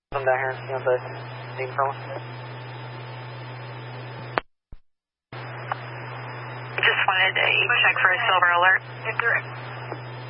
Come down here and see on the name phone. Just wanted to check for a silver alert.